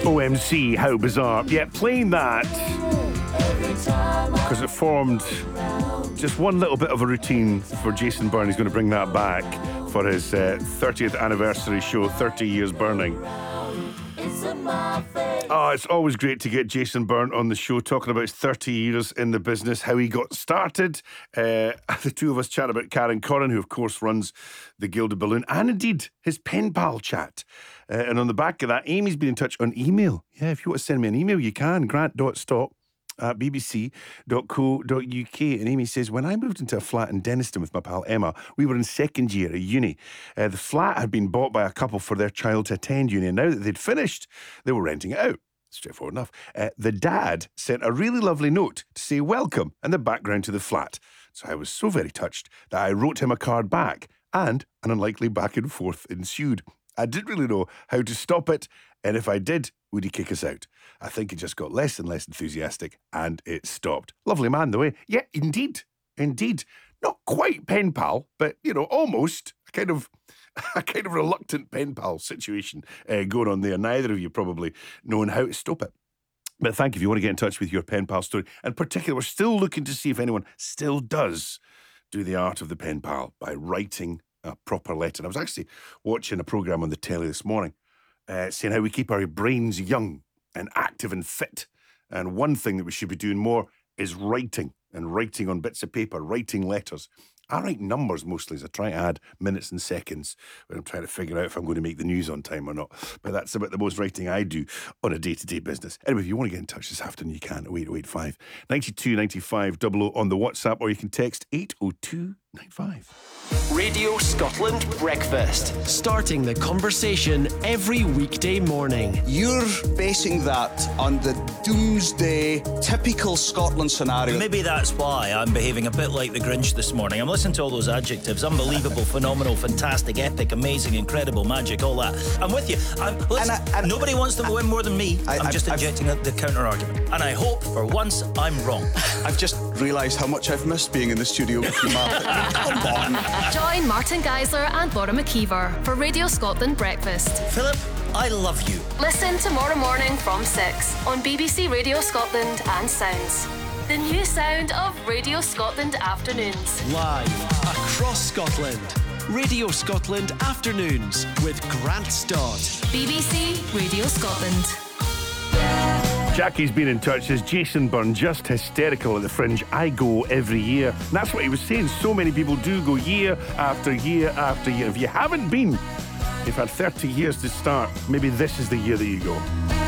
OMC, how bizarre. Yeah, playing that because it formed just one little bit of a routine for Jason Byrne. He's going to bring that back for his 30th anniversary show, 30 Years Burning. Oh, it's always great to get Jason Byrne on the show, talking about his 30 years in the business, how he got started. The two of us chat about Karen Corrin, who of course runs the Gilded Balloon, and indeed his pen pal chat. And on the back of that, Amy's been in touch on email. Yeah, if you want to send me an email, you can. grant.stock@bbc.co.uk. And Amy says, when I moved into a flat in Denniston with my pal Emma, we were in second year at uni. The flat had been bought by a couple for their child to attend uni, and now that they'd finished, they were renting it out. Straightforward enough. The dad sent a really lovely note to say welcome and the background to the flat. So I was so very touched that I wrote him a card back, and an unlikely back and forth ensued. I didn't really know how to stop it, and if I did, would he kick us out? I think he just got less and less enthusiastic, and it stopped. Lovely man, though, eh? Yeah, indeed. Not quite pen pal, but, almost a kind of reluctant pen pal situation going on there. Neither of you probably knowing how to stop it. But thank you if you want to get in touch with your pen pal story. In particular, we're still looking to see if anyone still does do the art of the pen pal by writing a proper letter. And I was actually watching a programme on the telly this morning saying how we keep our brains young and active and fit. And one thing that we should be doing more is writing on bits of paper, writing letters. I write numbers mostly as I try to add minutes and seconds when I'm trying to figure out if I'm going to make the news on time or not. But that's about the most writing I do on a day-to-day business. Anyway, if you want to get in touch this afternoon, you can. 0885 92 95 00 on the WhatsApp, or you can text 80295. Radio Scotland Breakfast. Starting the conversation every weekday morning. You're basing that on the doomsday, typical Scotland scenario. Maybe that's why I'm behaving a bit like the Grinch this morning. I'm listening to all those adjectives. Unbelievable, phenomenal, fantastic, epic, amazing, incredible, magic, all that. I'm with you. Nobody wants to win more than me. I'm just injecting the counter-argument. And I hope, for once, I'm wrong. I've just realised how much I've missed being in the studio with you, Martin. Come on. Join Martin Geisler and Bora McKeever for Radio Scotland Breakfast. Philip, I love you. Listen tomorrow morning from 6 on BBC Radio Scotland and Sounds. The new sound of Radio Scotland Afternoons. Live across Scotland. Radio Scotland Afternoons with Grant Stott. BBC Radio Scotland. Jackie's been in touch. Says Jason Byrne, just hysterical at the Fringe. I go every year. And that's what he was saying. So many people do go year after year after year. If you haven't been, you've had 30 years to start. Maybe this is the year that you go.